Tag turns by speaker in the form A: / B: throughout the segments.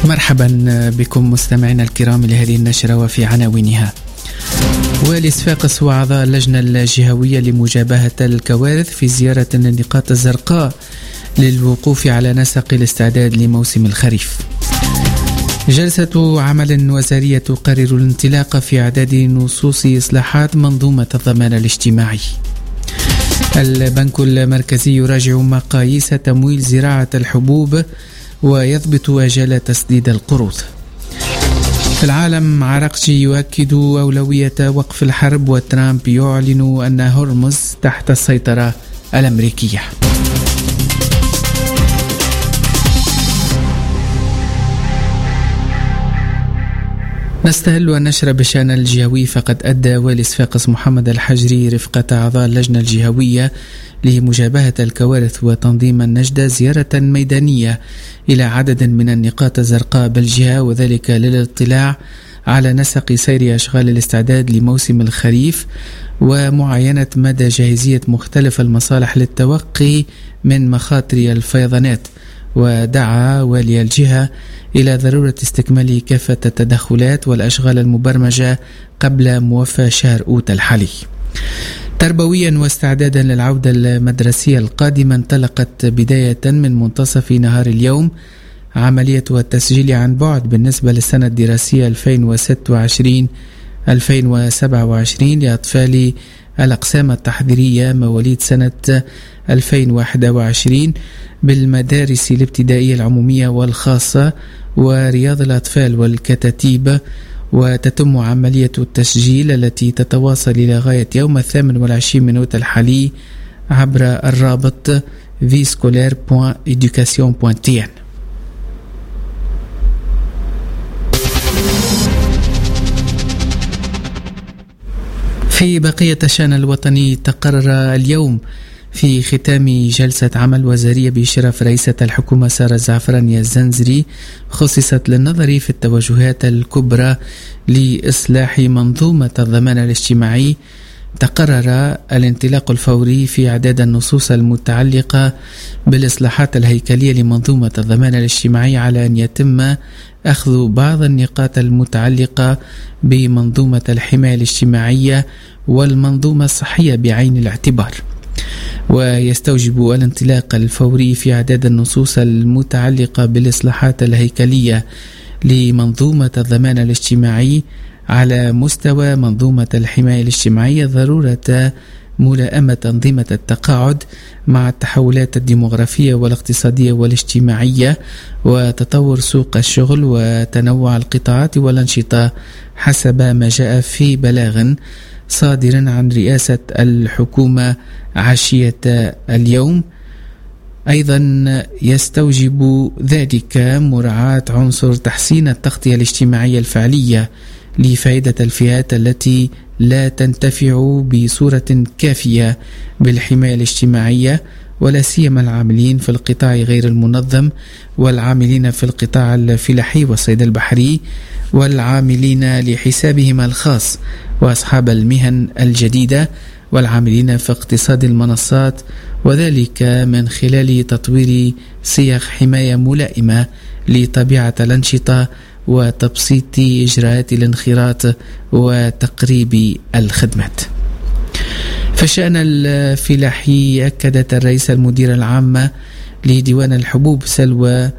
A: مرحبا بكم مستمعينا الكرام لهذه النشرة وفي عناوينها. والي صفاقس وأعضاء اللجنة الجهوية لمجابهة الكوارث في زيارة النقاط الزرقاء للوقوف على نسق الاستعداد لموسم الخريف. جلسة عمل وزارية تقرر الانطلاق في إعداد نصوص إصلاحات منظومة الضمان الاجتماعي. البنك المركزي يراجع مقاييس تمويل زراعة الحبوب ويضبط آجال تسديد القروض. في العالم، عراقجي يؤكد أولوية وقف الحرب، وترامب يعلن أن هرمز تحت السيطرة الأمريكية. نستهل النشر بشأن الجهوي، فقد أدى والي صفاقس محمد الحجري رفقة أعضاء اللجنة الجهوية لمجابهة الكوارث وتنظيم النجدة زيارة ميدانية إلى عدد من النقاط الزرقاء بالجهة، وذلك للاطلاع على نسق سير أشغال الاستعداد لموسم الخريف ومعاينة مدى جاهزية مختلف المصالح للتوقي من مخاطر الفيضانات. ودعا والي الجهة إلى ضرورة استكمال كافة التدخلات والأشغال المبرمجة قبل موافاة شهر أوت الحالي. تربويا واستعدادا للعودة المدرسية القادمة، انطلقت بداية من منتصف نهار اليوم عملية التسجيل عن بعد بالنسبة للسنة الدراسية 2026-2027 لأطفال الأقسام التحضيرية مواليد سنة 2021 بالمدارس الابتدائية العمومية والخاصة ورياض الأطفال والكتاتيب. وتتم عملية التسجيل التي تتواصل إلى غاية يوم 28 من أوت الحالي عبر الرابط viscolaire.education.tn. في بقية الشأن الوطني، تقرر اليوم في ختام جلسة عمل وزارية بإشراف رئيسة الحكومة سارة الزعفراني الزنزري خصصت للنظر في التوجهات الكبرى لإصلاح منظومة الضمان الاجتماعي. تقرر الانطلاق الفوري في إعداد النصوص المتعلقة بالإصلاحات الهيكلية لمنظومة الضمان الاجتماعي على أن يتم أخذ بعض النقاط المتعلقة بمنظومة الحماية الاجتماعية والمنظومة الصحية بعين الاعتبار. ويستوجب الانطلاق الفوري في إعداد النصوص المتعلقة بالإصلاحات الهيكلية لمنظومة الضمان الاجتماعي على مستوى منظومة الحماية الاجتماعية ضرورة ملائمة أنظمة التقاعد مع التحولات الديموغرافية والاقتصادية والاجتماعية وتطور سوق الشغل وتنوع القطاعات والأنشطة حسب ما جاء في بلاغ صادر عن رئاسة الحكومة عشية اليوم. أيضا يستوجب ذلك مراعاة عنصر تحسين التغطية الاجتماعية الفعلية لفائدة الفئات التي لا تنتفع بصورة كافية بالحماية الاجتماعية، ولا سيما العاملين في القطاع غير المنظم والعاملين في القطاع الفلاحي والصيد البحري والعاملين لحسابهم الخاص وأصحاب المهن الجديدة والعاملين في اقتصاد المنصات، وذلك من خلال تطوير صيغ حماية ملائمة لطبيعة الأنشطة وتبسيط إجراءات الانخراط وتقريب الخدمات. في الشأن الفلاحي، أكدت الرئيسة المديرة العامة لديوان الحبوب سلوى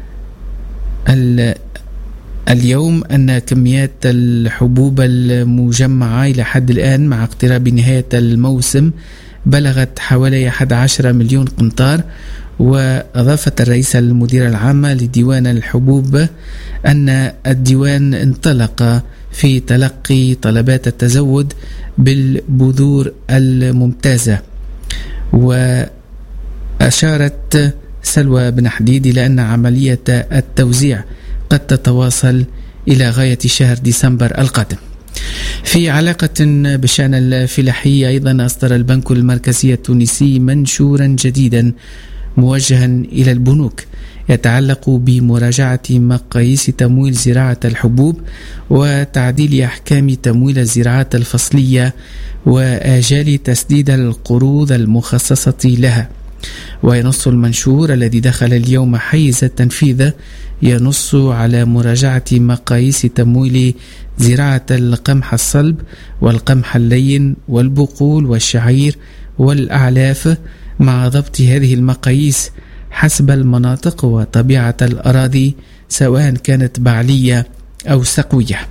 A: اليوم أن كميات الحبوب المجمعة إلى حد الآن مع اقتراب نهاية الموسم بلغت حوالي 11 مليون قنطار. وأضافت الرئيسة المديرة العامة لديوان الحبوب أن الديوان انطلق في تلقي طلبات التزود بالبذور الممتازة. وأشارت سلوى بن حديد إلى أن عملية التوزيع قد تتواصل إلى غاية شهر ديسمبر القادم. في علاقة بشأن الفلاحي، أيضا أصدر البنك المركزي التونسي منشورا جديدا موجها إلى البنوك يتعلق بمراجعة مقاييس تمويل زراعة الحبوب وتعديل أحكام تمويل الزراعات الفصلية وآجال تسديد القروض المخصصة لها. وينص المنشور الذي دخل اليوم حيز التنفيذ ينص على مراجعة مقاييس تمويل زراعة القمح الصلب والقمح اللين والبقول والشعير والأعلاف مع ضبط هذه المقاييس حسب المناطق وطبيعة الأراضي سواء كانت بعلية أو سقوية.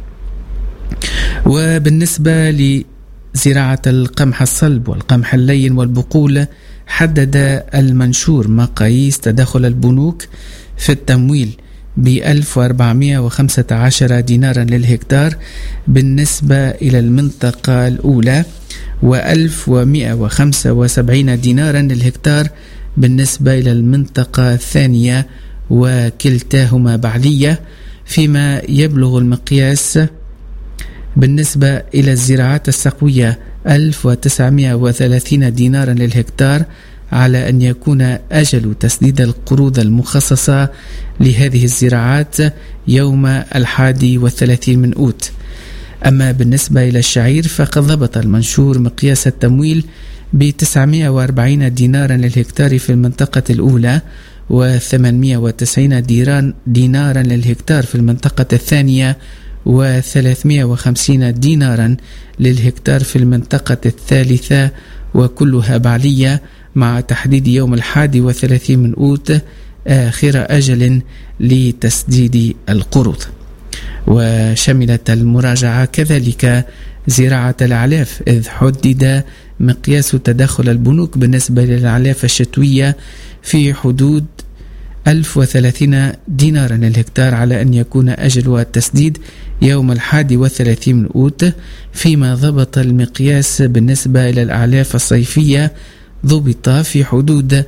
A: وبالنسبة لزراعة القمح الصلب والقمح اللين والبقول حدد المنشور مقاييس تدخل البنوك في التمويل ب1415 دينارا للهكتار بالنسبة إلى المنطقة الأولى و1175 دينارا للهكتار بالنسبة إلى المنطقة الثانية وكلتاهما بعلية، فيما يبلغ المقياس بالنسبة إلى الزراعات السقوية 1930 دينارا للهكتار، على أن يكون أجل تسديد القروض المخصصة لهذه الزراعات يوم 31 من أوت. أما بالنسبة إلى الشعير فقد ضبط المنشور مقياس التمويل ب940 دينارا للهكتار في المنطقة الأولى و890 دينارا للهكتار في المنطقة الثانية و350 دينارا للهكتار في المنطقة الثالثة، وكلها بعلية، مع تحديد يوم 31 من أوت آخر أجل لتسديد القروض. وشملت المراجعة كذلك زراعة الأعلاف، إذ حدد مقياس تدخل البنوك بالنسبة للأعلاف الشتوية في حدود 1030 دينارا للهكتار، على أن يكون أجل التسديد يوم 31 من أوت، فيما ضبط المقياس بالنسبة إلى الأعلاف الصيفية ضبط في حدود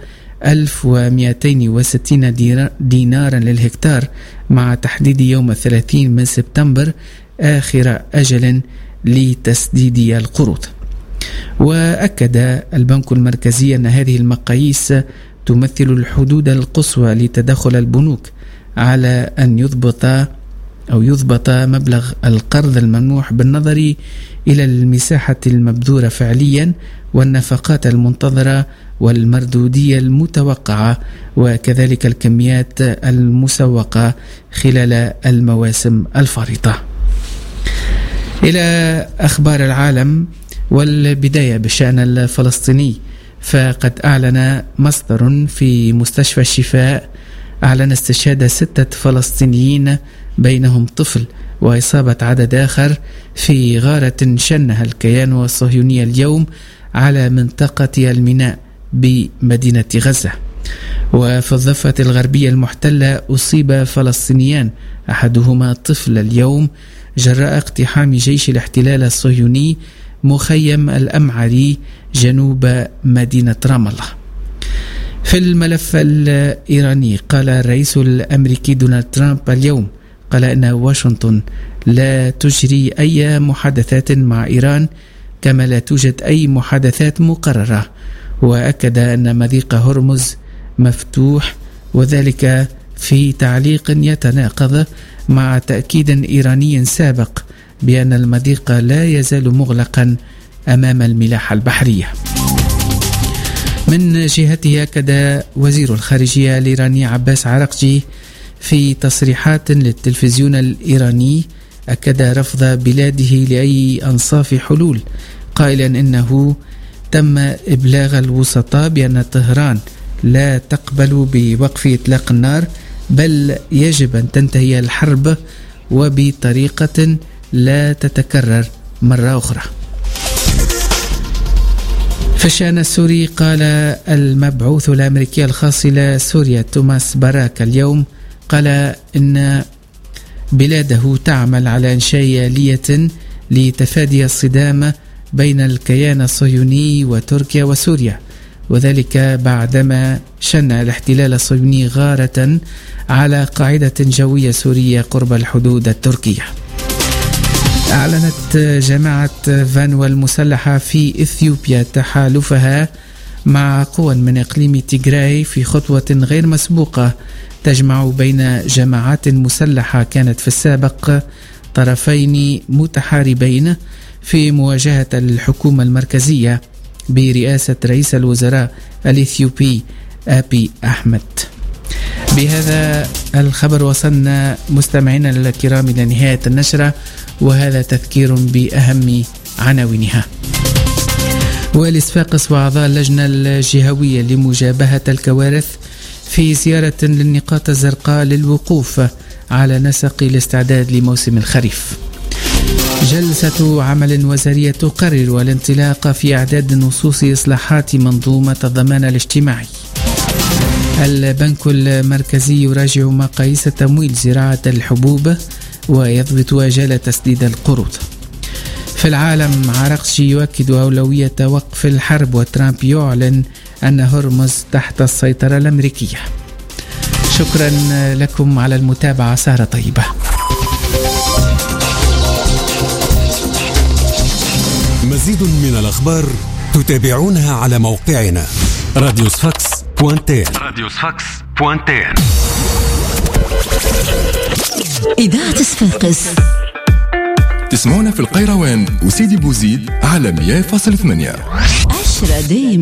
A: 1260 دينارا للهكتار، مع تحديد يوم 30 من سبتمبر آخر أجل لتسديد القروض. وأكد البنك المركزي أن هذه المقاييس تمثل الحدود القصوى لتدخل البنوك على أن يضبط مبلغ القرض الممنوح بالنظر إلى المساحة المبذورة فعليا والنفقات المنتظرة والمردودية المتوقعة، وكذلك الكميات المسوقة خلال المواسم الفارطة. إلى أخبار العالم، والبداية بالشأن الفلسطيني، فقد أعلن مصدر في مستشفى الشفاء استشهاد 6 فلسطينيين بينهم طفل وإصابة عدد آخر في غارة شنها الكيان الصهيوني اليوم على منطقة الميناء بمدينة غزة. وفي الضفة الغربية المحتلة أصيب فلسطينيان، أحدهما طفل اليوم، جراء اقتحام جيش الاحتلال الصهيوني مخيم الأمعري جنوب مدينة رام الله. في الملف الإيراني، قال الرئيس الأمريكي دونالد ترامب اليوم أن واشنطن لا تجري أي محادثات مع إيران، كما لا توجد أي محادثات مقررة، وأكد أن مضيق هرمز مفتوح، وذلك في تعليق يتناقض مع تأكيد إيراني سابق بأن المضيق لا يزال مغلقا أمام الملاحة البحرية. من جهته أكد وزير الخارجية الإيراني عباس عراقجي في تصريحات للتلفزيون الإيراني أكد رفض بلاده لأي أنصاف حلول، قائلا إنه تم إبلاغ الوسطاء بأن طهران لا تقبل بوقف إطلاق النار، بل يجب أن تنتهي الحرب وبطريقة لا تتكرر مرة أخرى. في الشأن السوري، قال المبعوث الأمريكي الخاص إلى سوريا توماس باراك اليوم إن بلاده تعمل على إنشاء آلية لتفادي الصدام بين الكيان الصهيوني وتركيا وسوريا، وذلك بعدما شن الاحتلال الصهيوني غارة على قاعدة جوية سورية قرب الحدود التركية. أعلنت جماعة فانوا المسلحة في إثيوبيا تحالفها مع قوى من إقليم تيغراي في خطوة غير مسبوقة تجمع بين جماعات مسلحة كانت في السابق طرفين متحاربين في مواجهة الحكومة المركزية برئاسة رئيس الوزراء الإثيوبي أبي أحمد. بهذا الخبر وصلنا مستمعينا الكرام إلى نهاية النشرة، وهذا تذكير بأهم عناوينها. والصفاقس وأعضاء اللجنة الجهوية لمجابهة الكوارث في زيارة للنقاط الزرقاء للوقوف على نسق الاستعداد لموسم الخريف. جلسة عمل وزارية تقرر الانطلاق في إعداد نصوص إصلاحات منظومة الضمان الاجتماعي. البنك المركزي يراجع مقاييس تمويل زراعة الحبوب ويضبط آجال تسديد القروض. في العالم، عراقجي يؤكد أولوية وقف الحرب، وترامب يعلن أن هرمز تحت السيطرة الأمريكية. شكرا لكم على المتابعة، سهرة طيبة.
B: مزيد من الأخبار تتابعونها على موقعنا radiosfax.tn.
C: إذاعة صفاقس
D: تسمعونا في القيروان وسيدي بوزيد على 100.8.
C: عشرة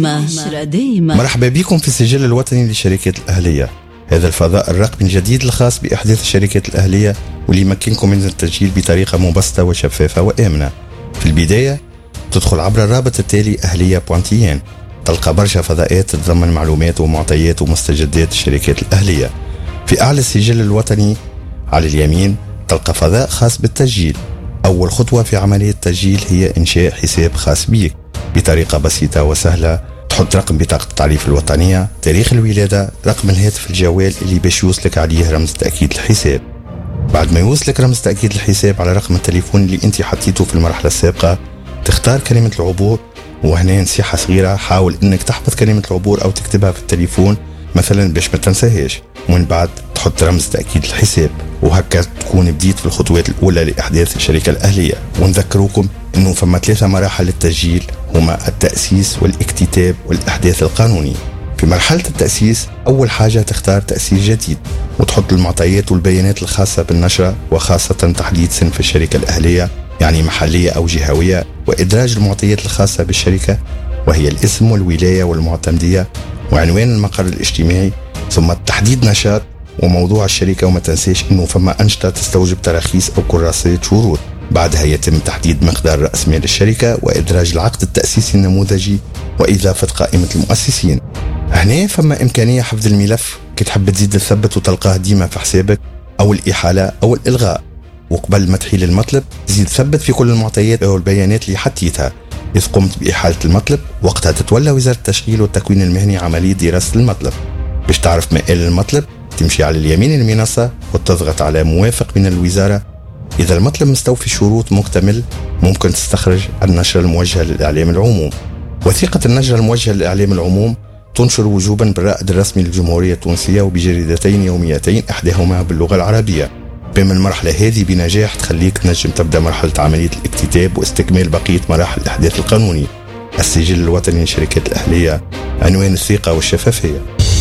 C: دايما.
E: مرحبا بكم في السجل الوطني للشركات الأهلية، هذا الفضاء الرقمي الجديد الخاص بإحداث الشركات الأهلية واللي يمكنكم من التسجيل بطريقة مبسطة وشفافة وآمنة. في البداية تدخل عبر الرابط التالي أهلية.tn، تلقى برشا فضاءات تتضمن معلومات ومعطيات ومستجدات الشركات الأهلية. في أعلى السجل الوطني على اليمين تلقى فضاء خاص بالتسجيل. أول خطوة في عملية التسجيل هي إنشاء حساب خاص بك بطريقة بسيطة وسهلة. تحط رقم بطاقة التعريف الوطنية، تاريخ الولادة، رقم الهاتف الجوال اللي باش يوصلك عليه رمز تأكيد الحساب. بعد ما يوصلك رمز تأكيد الحساب على رقم التليفون اللي انت حطيته في المرحلة السابقة، تختار كلمة العبور، وهنا نصيحة صغيرة، حاول انك تحفظ كلمة العبور او تكتبها في التليفون مثلا باش ما تنساهاش، ومن بعد تحط رمز تأكيد الحساب، وهكا تكون بديت في الخطوات الأولى لإحداث الشركة الأهلية. ونذكروكم أنه فما 3 مراحل للتسجيل، هما التأسيس والاكتتاب والإحداث القانوني. في مرحلة التأسيس أول حاجة تختار تأسيس جديد، وتحط المعطيات والبيانات الخاصة بالنشرة، وخاصة تحديد صنف الشركة الأهلية، يعني محلية أو جهوية، وإدراج المعطيات الخاصة بالشركة وهي الاسم والولاية والمعتمدية وعنوان المقر الاجتماعي، ثم تحديد نشاط وموضوع الشركة. وما تنسيش انه فما أنشطة تستوجب تراخيص او كراسات شروط. بعدها يتم تحديد مقدار رأس مال الشركة وإدراج العقد التأسيسي النموذجي وإضافة قائمة المؤسسين. هنا فما إمكانية حفظ الملف كي تحب تزيد تثبت وتلقاه ديما في حسابك، أو الإحالة أو الإلغاء. وقبل ما تحيل المطلب تزيد تثبت في كل المعطيات أو البيانات اللي حطيتها. إذا قمت بإحالة المطلب وقتها تتولى وزارة التشغيل والتكوين المهني عملية دراسة المطلب. باش تعرف مآل المطلب تمشي على اليمين المنصة وتضغط على موافق من الوزارة. إذا المطلب مستوفي شروط مكتمل ممكن تستخرج النشرة الموجهة للإعلام العموم. وثيقة النشرة الموجهة للإعلام العموم تنشر وجوبا بالرائد الرسمي للجمهورية التونسية وبجريدتين يوميتين، إحداهما باللغة العربية. بما المرحلة هذه بنجاح تخليك تنجم تبدأ مرحلة عملية الاكتتاب واستكمال بقية مراحل الإحداث القانوني. السجل الوطني للشركات الأهلية، عنوان الثقة والشفافية.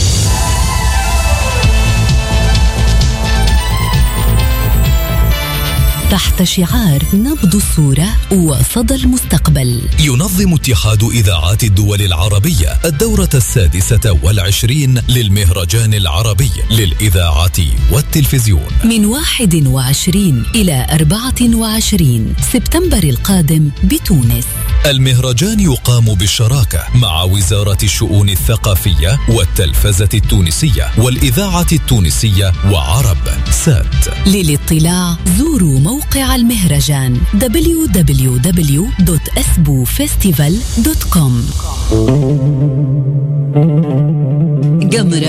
C: تحت شعار نبض الصورة وصدى المستقبل،
F: ينظم اتحاد إذاعات الدول العربية الدورة 26 للمهرجان العربي للإذاعة والتلفزيون من 21 إلى 24 سبتمبر القادم بتونس. المهرجان يقام بالشراكة مع وزارة الشؤون الثقافية والتلفزة التونسية والإذاعة التونسية وعرب سات. للاطلاع زوروا موقع المهرجان www.esbufestival.com.